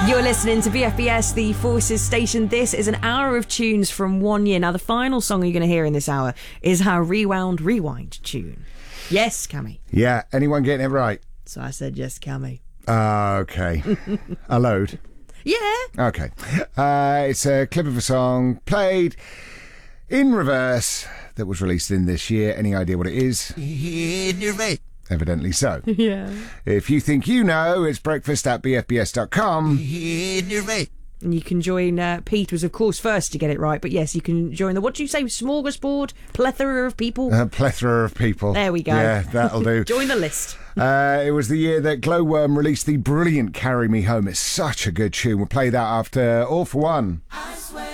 You're listening to BFBS, the Forces Station. This is an hour of tunes from 1 year. Now, the final song you're going to hear in this hour is our Rewind tune. Yes, Cammy. Yeah, anyone getting it right? So I said yes, Cammy. Okay. A load? Yeah. Okay. It's a clip of a song played in reverse that was released in this year. Any idea what it is? Evidently so. Yeah. If you think you know, it's breakfast@bfbs.com. And you can join, Pete was of course first to get it right, but yes, you can join the, what do you say, smorgasbord? Plethora of people? A plethora of people. There we go. Yeah, that'll do. Join the list. It was the year that Glowworm released the brilliant Carry Me Home. It's such a good tune. We'll play that after All For One. I swear